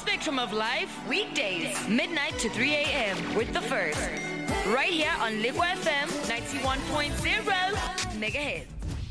spectrum of life, weekdays, midnight to 3 a.m. with the first. Right here on Liquid FM 91.0 megahertz.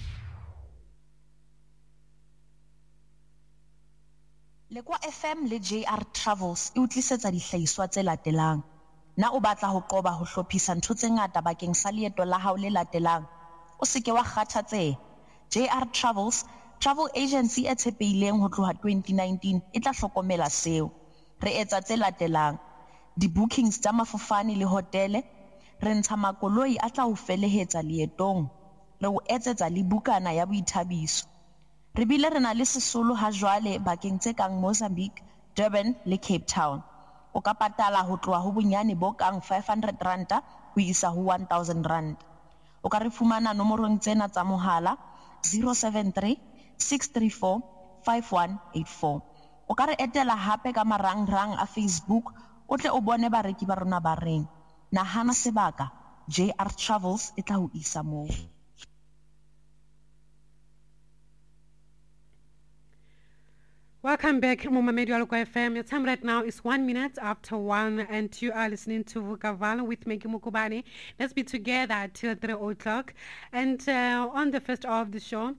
Lekwa FM le JR Travels e utlisetsa dihlahiswa tse latelang. Na o batla ho qoba ho hlophisa ntho tse ngata bakeng sa leeto la hao le latelang. O se ke wa kgathatseha. JR Travels, travel agency e tshepehileng ho tloha 2019 e tla hlokomela seo. Re etsa tse latelang. Di-bookings tsa mafofane le hotele, re ntsha makoloi a tla o felehetsa leetong. Re o etsetsa le bukana ya boithabiso. Re bile re na le sesolo ha jwale bakeng tse kang Mozambique, Durban le Cape Town. O ka patala ho tloha ho bonyane bo kang 500 ranta ho isa ho 1000 rand. O ka re fumana nomorong tsena tsa mohala 073 634 5184. O ka re etela hape ka marangrang a Facebook o tle o bone bareki ba rona ba reng. Nahana sebaka, JR Travels e tla ho isa moo. Welcome back, Mumamedi Walukwa FM. Your time right now is 1 minute after 1, and you are listening to Vukavala with Meki Mukubani. Let's be together till 3 o'clock. And on the first hour of the show,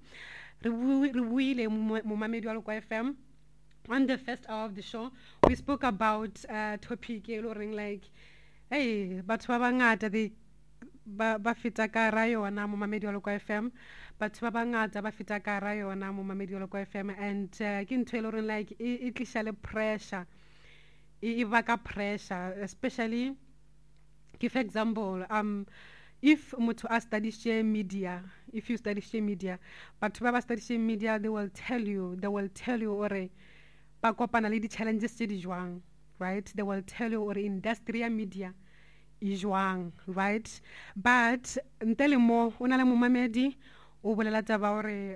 Mumamedi Walukwa FM. On the first hour of the show, we spoke about topic like, hey, but wabangata the ba fita ka ra yona Mumamedi Walukwa FM. Batho ba bangata ba fita ka ra yona Mumamedi Walukwa FM, and ke ntho e loreng like e tlisha le pressure, e baka pressure, especially give example if motho a studies media, if you study media, batho ba ba study media, they will tell you ore ba kopana le di challenges tse di jwang, right? They will tell you ore industry ya media is jwang, right? But ntele mo ona le Mumamedi o bolela taba hore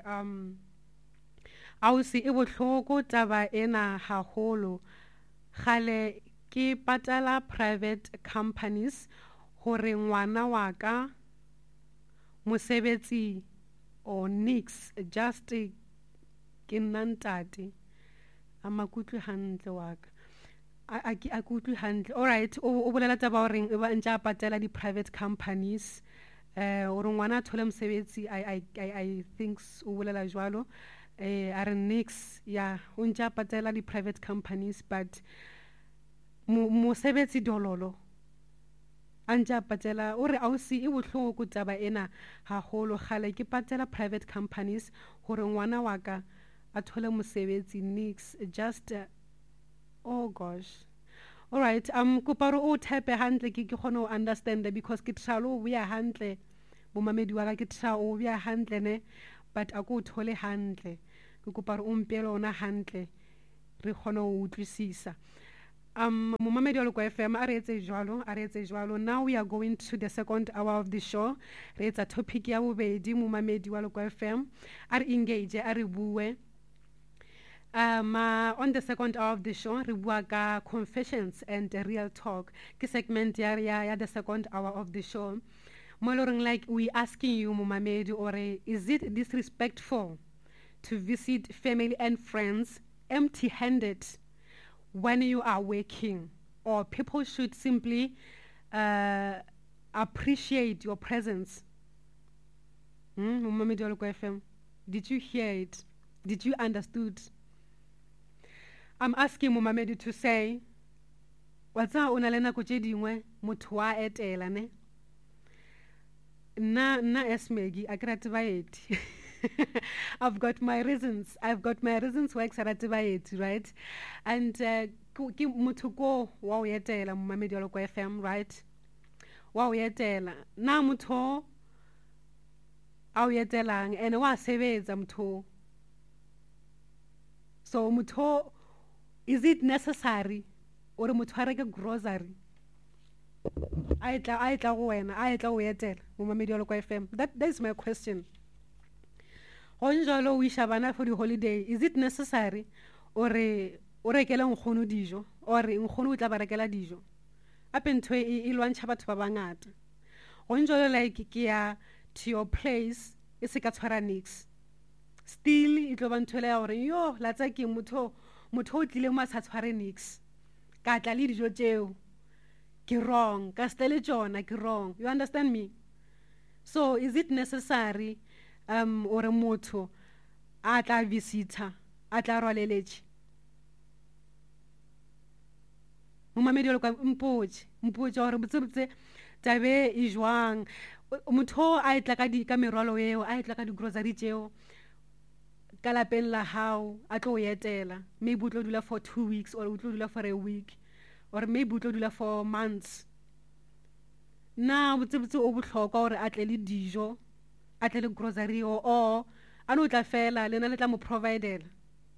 ausi e bohloko taba ena haholo. Khale ke patala private companies hore ngwana wa ka mosebetsi o nix just ke nantati amakutlu hantle wa ka a kutlu hantle. All right, o bolela taba hore e ba ntja patela di private companies ore ngwana thole mosebetsi. I think o bolela jwalo a re nix ya o ntja patela di private companies, but mosebetsi dololo anja patela ore ausi e bohloko taba ena haholo. Khale ke patela private companies hore ngwana wa ka a thole mosebetsi nix just oh gosh. All right, kuparo o type hantle ke khona o understand because ke tralo we are hantle Mumamedi wa ka ke trao we are hantle ne, but a go thole hantle ke kuparo o mpelo ona hantle re khona o utlwisisa. Mumamedi Walukwa FM a re etse jwalo. Now we are going to the second hour of the show. Re etsa topic ya bobedi Mumamedi Walukwa FM a re engage a re bue. On the second hour of the show, re bua ka confessions and real talk. Ke segment ya the second hour of the show. Moloring like we asking you Mumamedi, or is it disrespectful to visit family and friends empty-handed when you are working, or people should simply appreciate your presence? Mumamedi Walukwa FM, did you hear it? Did you understood? I'm asking Mumamedi to say, watsa o na le nako tse dingwe motho wa etela ne na esmegi a kra tbaeti. I've got my reasons why exaratibaeti, right? And ke motho ko wa o etela Mumamedi Walukwa FM, right? Wa o etela na motho a o etelang ene wa sebetsa motho. So motho, is it necessary or motho a reke grocery a etla go wena a etla o etela Mumamedi Walukwa FM? That is my question. Onjalo o isha bana for the holiday, is it necessary or o rekela nkgono dijo, or nkgono o tla ba rekela dijo? Ape ntho e lwantsha batho ba bangata. Onjalo like ke ya to your place e se ka tshwara nix. still e tlo ba nthwela ya gore yo la tsa ke motho o tlile mo a sa tshware nix ka tla le dijo tseo ke wrong ka stele tsona ke wrong. You understand me? So is it necessary ore motho a tla visita a tla rwaleletše momamedi wa ka mpotse gore botsebotse tabe e jwang motho a etla ka merwalo eo a etla ka di-grocery tseo ka lapeng la hao a tlo o etela maybe o tlo dula for 2 weeks or o tlo dula for a week or maybe o tlo dula for months. Na botsebotse o bohlokwa gore a tle le dijo a tle le grocery o a no tla fela lena le tla mo providela.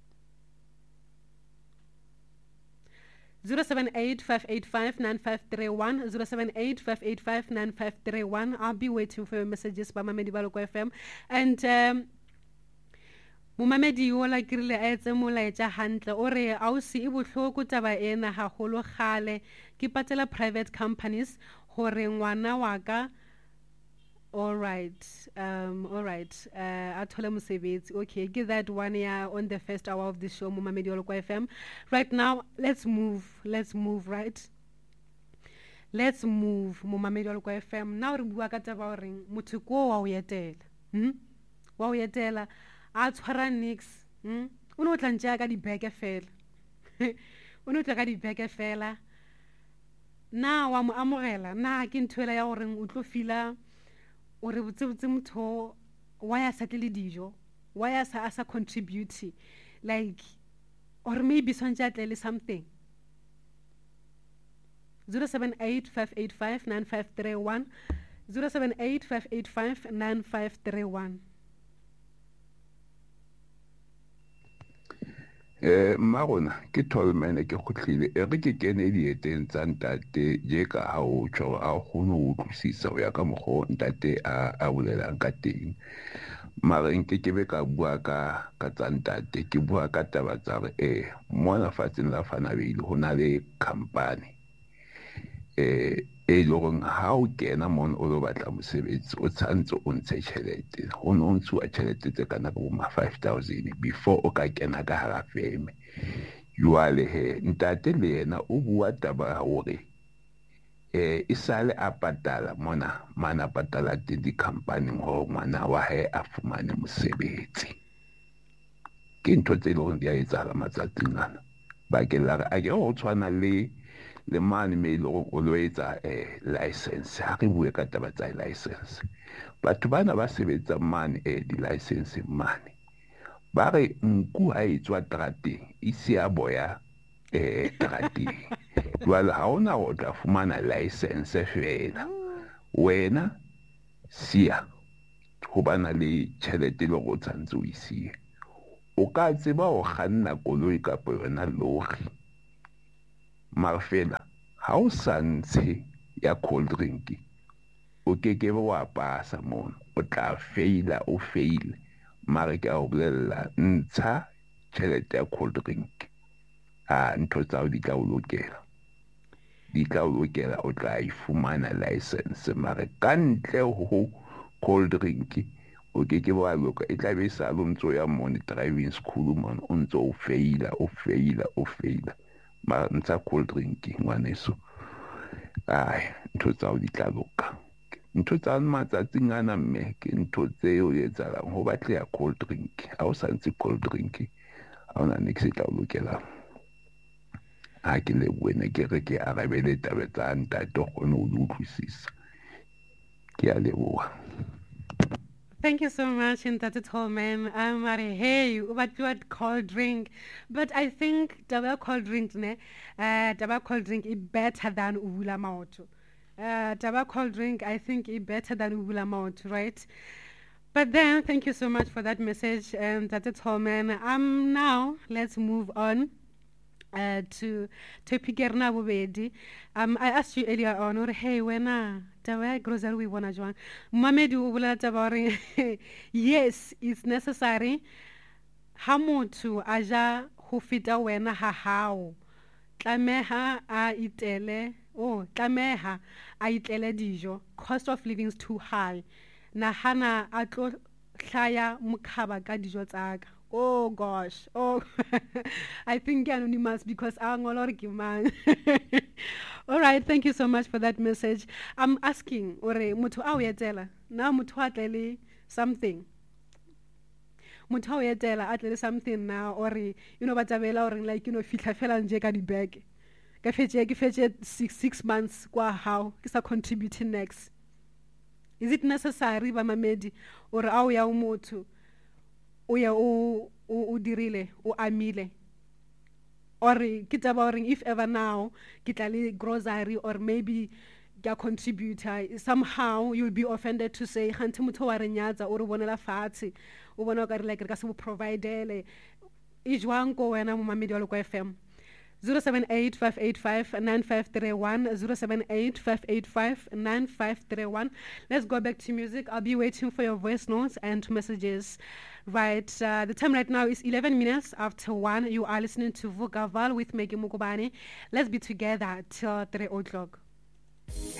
078-585-9531 078-585-9531. I'll be waiting for your messages ba Mamedi ba Lokwa FM. And momamedi o la kirile a etse molaetša hantle o re ausi e bohloko taba ena haholo gale ke patela private companies gore ngwana wa ka all right a thole mosebetsi. Okay, give that one year on the first hour of the show momamedi wa Lokwa FM. Right now let's move right, let's move momamedi wa Lokwa FM. Now re bua ka taba gore motho ko wa o yetela a tshwara nix o no tla ntša ka dibeke fela o no tla ka dibeke fela na wa mo amogela na ke nthwela ya gore o tlo fila o re botsebotse motho wa ya sa tle le dijo wa ya sa a sa contribute like or maybe swantse a tle le something. 078-585-9531 078-585-9531. Marona ke tolmene ke khutlile e re ke kene dieteng tsa ntate je ka ha o tšo a kgone o utlwisisa o ya ka mokgwa ntate a bolelang ka teng mara nke ke be ka bua ka tsa ntate ke bua ka taba tsa re mona fatseng la Fanabeile ho na le company e lorong ha o kena mona o lo batla mosebetsi o tshantse o ntshe tšhelete o no ntshuwa tšhelete tse kana go ma 5,000 before o ka kena ka hara feme. Jwale he ntate le yena o bua taba hore e sale a patala mona mana patala di company ho ngwana wa hae a fumane mosebetsi. Ke ntho tse lorong di a etsahala matsatsing ana ba ke la a ke o tshwana le mane me lo lo etsa license ha re bue ka taba tsa license batho bana ba sebetsa mane di license mane ba re nku ha etswa trateng isi a boya trateng jwale ha ona o tla fumana license fela wena sia ho bana le tšhelete le go tshantse o isi o ka tseba o kganna koloi ka yona lori marfela ha o santse ya cold drink o ke wa pasa mon o tla faila o fail mara ke a o bolella ntsha tšhelete ya cold drink ntho tsa o di tla o lokela o tla ifumana license mara kantle ho cold drink o ke wa loka e tla be sa lo ntso ya mon driving school man o ntso o faila ma ntsha cold drink ngwaneso ntho tsa o di tla loka ntho tsa matsatsing ana mme ke ntho tseo etsalang ho batle ya cold drink ha o sa ntse cold drink ha ona niks e tla o lokela a ke le buene ke re ke arabele taba tsa ntate gone o utlwisisa ke a leboha. Thank you so much, Ntate Tolman. Hey, what cold drink? But I think double cold drink is better than uvula maoto. Double cold drink, I think, is better than uvula maoto, right? But then, thank you so much for that message, Ntate Tolman. Now, let's move on to Pigerna Bobedi. I asked you earlier on, or hey, when grocery we wanna join. Yes, it's necessary. Hamutu aja hufita wena hahao. Tlameha a itele. Tlameha a itele dijo. Cost of living is too high. Nahana atlo hlaya mukhaba ka dijo tsaka. Oh gosh, oh, I think anonymous because I'm a man. All right, thank you so much for that message. I'm asking, ore mutho a o etela na mutho a tlele something. Mutho a o etela a tlele something now, or batabela or like fitla fela nje ka di bag. Ke fetše 6 months kwa how ke sa contributing next. Is it necessary ba mamedi or a o ya o motho o ya o dirile o amile, or ke taba or if ever now ke tla le grocery or maybe ke contributor, somehow you'll be offended to say gantse motho wa re nyatsa o re bonela fatshe o bona o ka re like re ka se mo providele e jwang ko wena mo mamedi wa Lekwa FM. 078-585-9531, 078-585-9531. Let's go back to music. I'll be waiting for your voice notes and messages. Right, the time right now is 11 minutes after 1. You are listening to Vugaval with Maggie Mukubani. Let's be together till 3 o'clock.